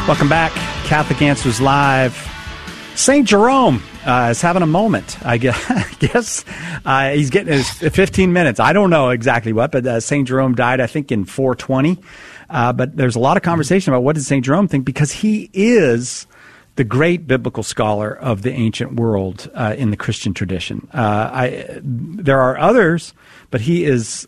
Welcome back. Catholic Answers Live. St. Jerome is having a moment, I guess. He's getting his 15 minutes. I don't know exactly what, but St. Jerome died, I think, in 420. But there's a lot of conversation about what did St. Jerome think, because he is the great biblical scholar of the ancient world in the Christian tradition. There are others, but he's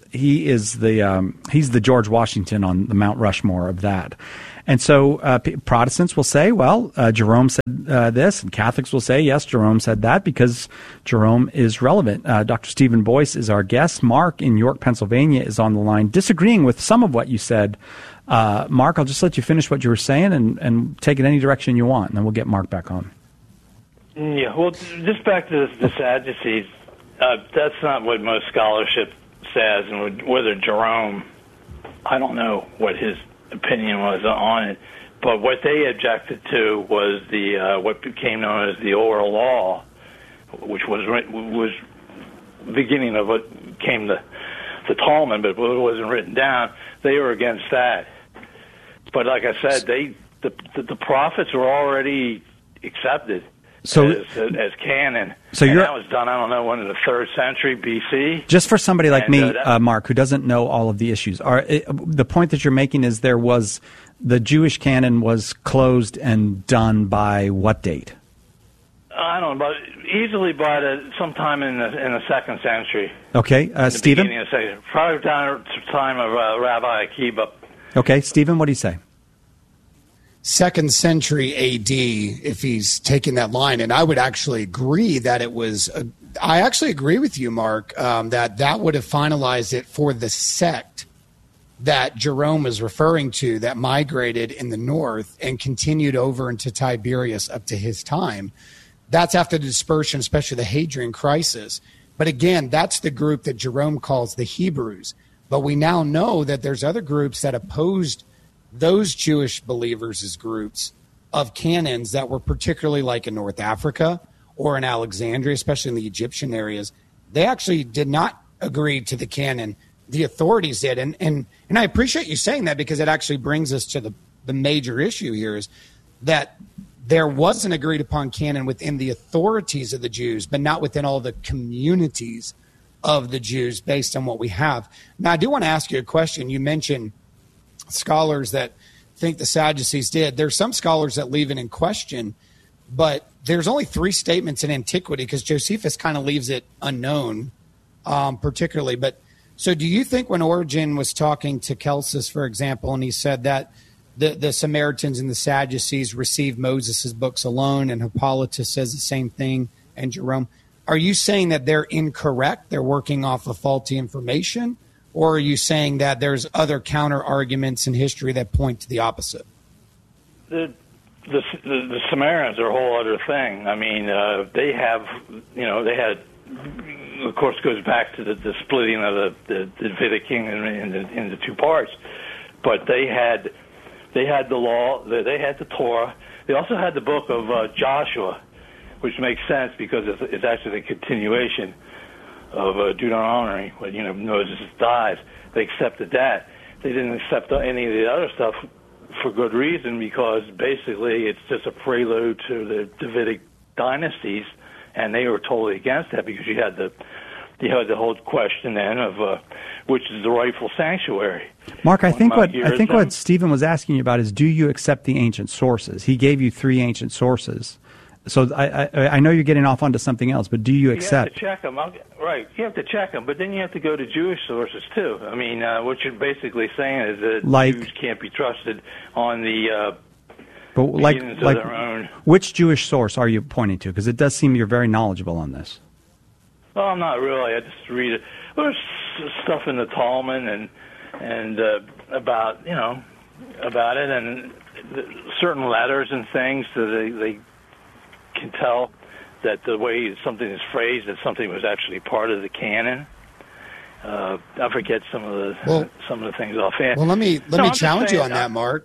the George Washington on the Mount Rushmore of that. And so Protestants will say, well, Jerome said this, and Catholics will say, yes, Jerome said that, because Jerome is relevant. Dr. Stephen Boyce is our guest. Mark in York, Pennsylvania is on the line, disagreeing with some of what you said. Mark, I'll just let you finish what you were saying and take it any direction you want, and then we'll get Mark back on. Yeah, well, just back to the Sadducees, that's not what most scholarship says, and whether Jerome, I don't know what his opinion was on it, but what they objected to was the what became known as the oral law, which was the beginning of what became the Talmud, but it wasn't written down. They were against that. But like I said, the prophets were already accepted as canon. So that was done, I don't know, when in the 3rd century BC. Just for somebody like me, Mark, who doesn't know all of the issues, the point that you're making is the Jewish canon was closed and done by what date? I don't know, but easily by sometime in the 2nd century. Okay, Stephen? Probably down to the time of Rabbi Akiba. Okay, Stephen, what do you say? 2nd century AD, if he's taking that line. And I would actually agree that it was, I actually agree with you, Mark, that would have finalized it for the sect that Jerome is referring to that migrated in the north and continued over into Tiberias up to his time. That's after the dispersion, especially the Hadrian crisis. But again, that's the group that Jerome calls the Hebrews. But we now know that there's other groups that opposed those Jewish believers as groups of canons that were particularly like in North Africa or in Alexandria, especially in the Egyptian areas. They actually did not agree to the canon. The authorities did. And I appreciate you saying that, because it actually brings us to the major issue here, is that there was an agreed upon canon within the authorities of the Jews, but not within all the communities of the Jews based on what we have. Now, I do want to ask you a question. You mentioned scholars that think the Sadducees did. There's some scholars that leave it in question, but there's only 3 statements in antiquity, because Josephus kind of leaves it unknown, particularly. But so do you think when Origen was talking to Celsus, for example, and he said that the Samaritans and the Sadducees received Moses' books alone, and Hippolytus says the same thing, and Jerome, are you saying that they're incorrect, they're working off of faulty information? Or are you saying that there's other counter arguments in history that point to the opposite? The Samaritans are a whole other thing. I mean, they had, of course, goes back to the splitting of the Davidic kingdom into 2 parts. But they had the law, they had the Torah. They also had the book of Joshua, which makes sense because it's actually a continuation of Deuteronomy, when Moses dies. They accepted that. They didn't accept any of the other stuff for good reason, because basically it's just a prelude to the Davidic dynasties, and they were totally against that, because you had the whole question then of which is the rightful sanctuary. Mark, I think what Stephen was asking you about is, do you accept the ancient sources? He gave you 3 ancient sources. So I know you're getting off onto something else, but do you accept? You have to check them. Right, you have to check them, but then you have to go to Jewish sources too. I mean, what you're basically saying is that Jews can't be trusted on the beginnings of their own. Which Jewish source are you pointing to? Because it does seem you're very knowledgeable on this. Well, I'm not really. I just read it. There's stuff in the Talmud and about it, and certain letters and things that they can tell that the way something is phrased, that something was actually part of the canon. I forget some of the things offhand. Well, let me challenge you on that, Mark.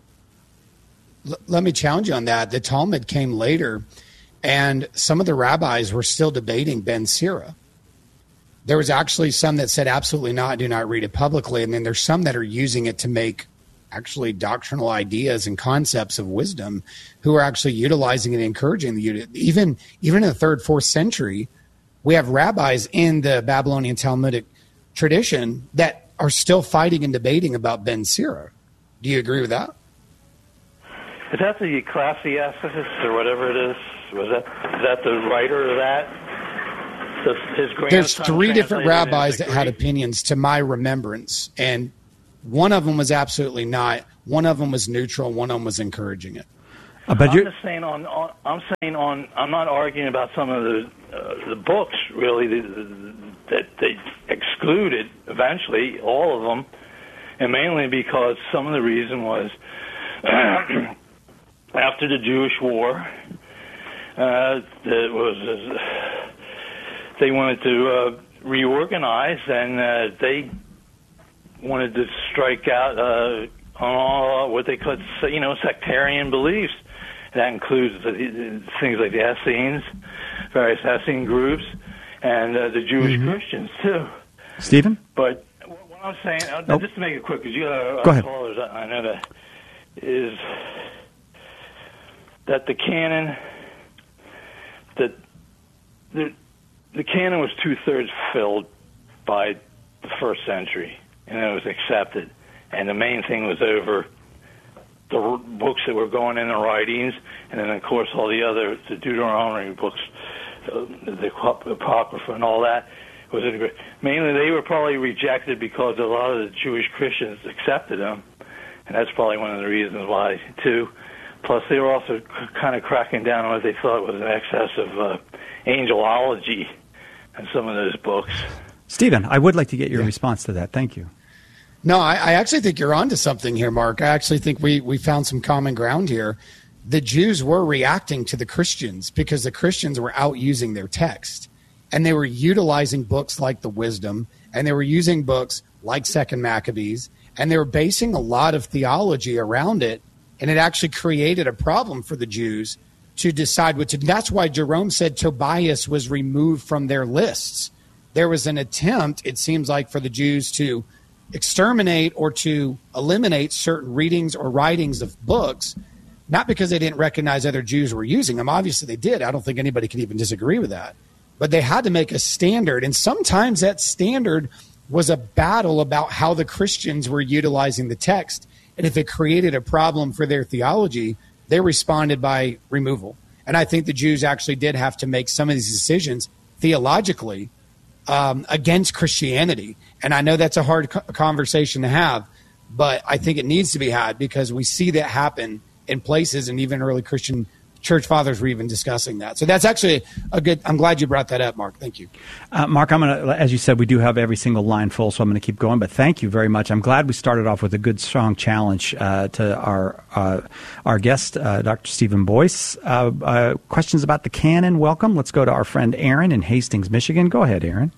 Let me challenge you on that. The Talmud came later, and some of the rabbis were still debating Ben Sira. There was actually some that said absolutely not, do not read it publicly, and then there's some that are using it to make actually doctrinal ideas and concepts of wisdom who are actually utilizing and encouraging the even in the 3rd, 4th century, we have rabbis in the Babylonian Talmudic tradition that are still fighting and debating about Ben Sira. Do you agree with that? Is that the Ecclesiasticus or whatever it is? Is that the writer of that? There's 3 different rabbis that had opinions to my remembrance, and one of them was absolutely not. One of them was neutral. One of them was encouraging it. But I'm just saying I'm not arguing about some of the books really that they excluded eventually, all of them, and mainly because some of the reason was after the Jewish War, they wanted to reorganize, and they wanted to strike out on all what they called, sectarian beliefs. That includes things like the Essenes, various Essene groups, and the Jewish Christians too. Stephen? But what I'm saying, just to make it quick, because you got Go ahead. callers, I know that, is that the canon, that the canon was 2/3 filled by the 1st century, and it was accepted. And the main thing was over the books that were going in the writings, and then, of course, all the other, the Deuteronomy books, the Apocrypha and all that. Mainly they were probably rejected because a lot of the Jewish Christians accepted them, and that's probably one of the reasons why, too. Plus, they were also kind of cracking down on what they thought was an excess of angelology in some of those books. Stephen, I would like to get your response to that. Thank you. No, I actually think you're onto something here, Mark. I actually think we found some common ground here. The Jews were reacting to the Christians because the Christians were out using their text, and they were utilizing books like the Wisdom, and they were using books like 2nd Maccabees, and they were basing a lot of theology around it, and it actually created a problem for the Jews to decide what to do. That's why Jerome said Tobias was removed from their lists. There was an attempt, it seems like, for the Jews to exterminate or to eliminate certain readings or writings of books, not because they didn't recognize other Jews were using them. Obviously they did. I don't think anybody could even disagree with that. But they had to make a standard, and sometimes that standard was a battle about how the Christians were utilizing the text. And if it created a problem for their theology, they responded by removal. And I think the Jews actually did have to make some of these decisions theologically against Christianity. And I know that's a hard conversation to have, but I think it needs to be had because we see that happen in places, and even early Christian church fathers were even discussing that. So that's actually I'm glad you brought that up, Mark. Thank you. Mark, I'm going to, as you said, we do have every single line full, so I'm going to keep going, but thank you very much. I'm glad we started off with a good, strong challenge to our guest, Dr. Stephen Boyce. Questions about the canon, welcome. Let's go to our friend Aaron in Hastings, Michigan. Go ahead, Aaron.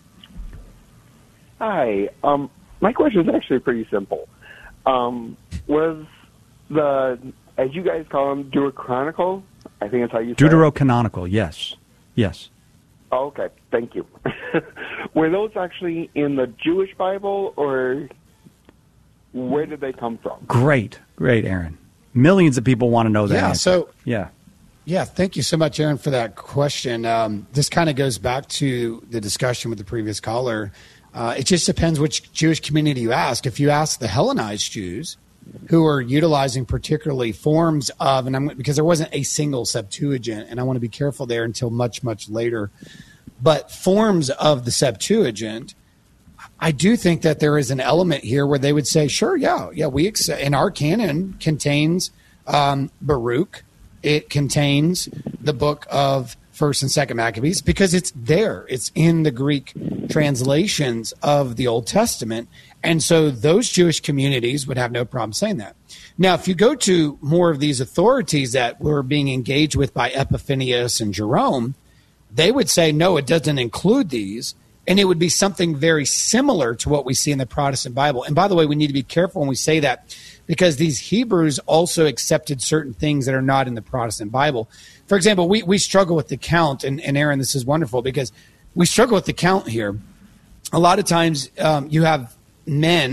Hi. My question is actually pretty simple. Was the, as you guys call them, Deuterocanonical? I think that's how you say it. Deuterocanonical, yes. Yes. Oh, okay. Thank you. Were those actually in the Jewish Bible, or where did they come from? Great, Aaron. Millions of people want to know that. Yeah, answer. Yeah, thank you so much, Aaron, for that question. This kind of goes back to the discussion with the previous caller. It just depends which Jewish community you ask. If you ask the Hellenized Jews, who are utilizing particularly forms of, because there wasn't a single Septuagint, and I want to be careful there until much, much later, but forms of the Septuagint, I do think that there is an element here where they would say, sure, we accept, and our canon contains Baruch, it contains the book of 1st and 2nd Maccabees, because it's there. It's in the Greek translations of the Old Testament. And so those Jewish communities would have no problem saying that. Now, if you go to more of these authorities that were being engaged with by Epiphanius and Jerome, they would say, no, it doesn't include these. And it would be something very similar to what we see in the Protestant Bible. And by the way, we need to be careful when we say that, because these Hebrews also accepted certain things that are not in the Protestant Bible. For example, we struggle with the count, and Aaron, this is wonderful, because we struggle with the count here. A lot of times you have men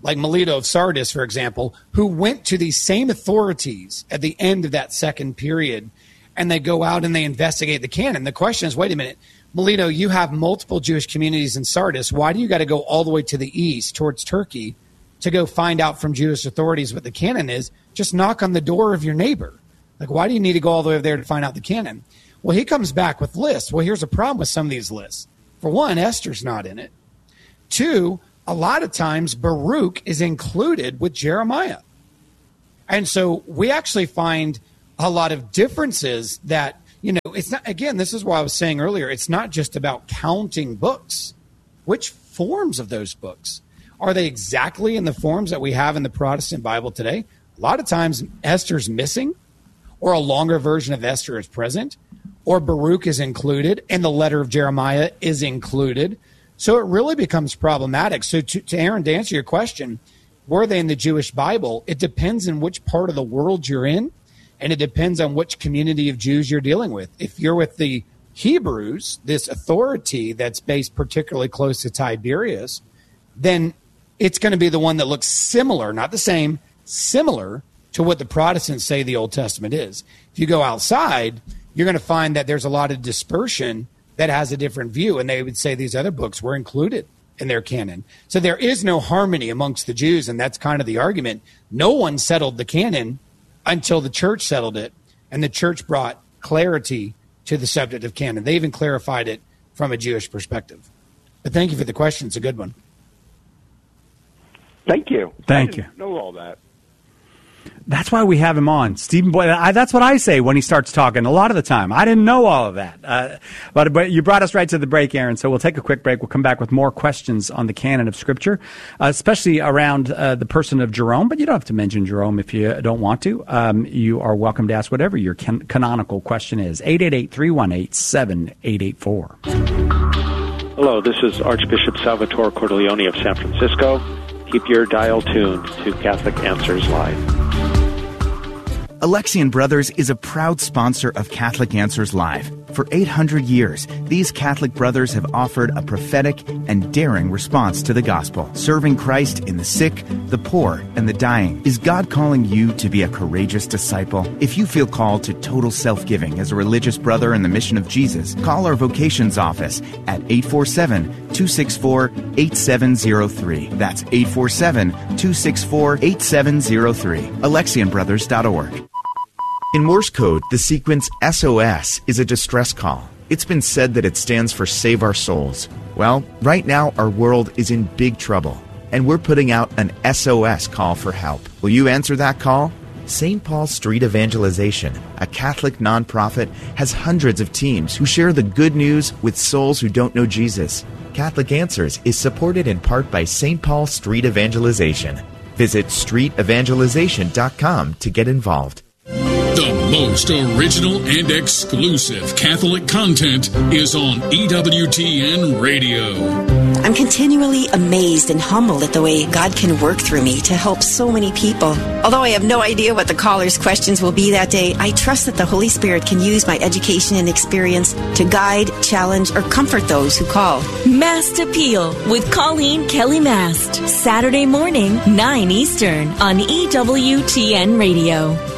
like Melito of Sardis, for example, who went to these same authorities at the end of that second period, and they go out and they investigate the canon. The question is, wait a minute, Melito, you have multiple Jewish communities in Sardis. Why do you got to go all the way to the east towards Turkey to go find out from Jewish authorities what the canon is? Just knock on the door of your neighbor. Like, why do you need to go all the way over there to find out the canon? Well, he comes back with lists. Well, here's a problem with some of these lists. For one, Esther's not in it. Two, a lot of times Baruch is included with Jeremiah. And so we actually find a lot of differences that, it's not, again, this is why I was saying earlier, it's not just about counting books. Which forms of those books? Are they exactly in the forms that we have in the Protestant Bible today? A lot of times Esther's missing, or a longer version of Esther is present, or Baruch is included, and the letter of Jeremiah is included. So it really becomes problematic. So to Aaron, to answer your question, were they in the Jewish Bible? It depends on which part of the world you're in, and it depends on which community of Jews you're dealing with. If you're with the Hebrews, this authority that's based particularly close to Tiberius, then it's going to be the one that looks similar, not the same, similar to what the Protestants say the Old Testament is. If you go outside, you're going to find that there's a lot of dispersion that has a different view, and they would say these other books were included in their canon. So there is no harmony amongst the Jews, and that's kind of the argument. No one settled the canon until the church settled it, and the church brought clarity to the subject of canon. They even clarified it from a Jewish perspective. But thank you for the question. It's a good one. Thank you. Thank you. I didn't know all that. That's why we have him on. Stephen Boyd, that's what I say when he starts talking a lot of the time. I didn't know all of that. But you brought us right to the break, Aaron, so we'll take a quick break. We'll come back with more questions on the canon of Scripture, especially around the person of Jerome. But you don't have to mention Jerome if you don't want to. You are welcome to ask whatever your canonical question is. 888-318-7884. Hello, this is Archbishop Salvatore Cordileone of San Francisco. Keep your dial tuned to Catholic Answers Live. Alexian Brothers is a proud sponsor of Catholic Answers Live. For 800 years, these Catholic brothers have offered a prophetic and daring response to the gospel, serving Christ in the sick, the poor, and the dying. Is God calling you to be a courageous disciple? If you feel called to total self-giving as a religious brother in the mission of Jesus, call our vocations office at 847-264-8703. That's 847-264-8703. AlexianBrothers.org. In Morse code, the sequence SOS is a distress call. It's been said that it stands for Save Our Souls. Well, right now our world is in big trouble, and we're putting out an SOS call for help. Will you answer that call? St. Paul Street Evangelization, a Catholic nonprofit, has hundreds of teams who share the good news with souls who don't know Jesus. Catholic Answers is supported in part by St. Paul Street Evangelization. Visit streetevangelization.com to get involved. The most original and exclusive Catholic content is on EWTN Radio. I'm continually amazed and humbled at the way God can work through me to help so many people. Although I have no idea what the caller's questions will be that day, I trust that the Holy Spirit can use my education and experience to guide, challenge, or comfort those who call. Mast Appeal with Colleen Kelly Mast. Saturday morning, 9 Eastern on EWTN Radio.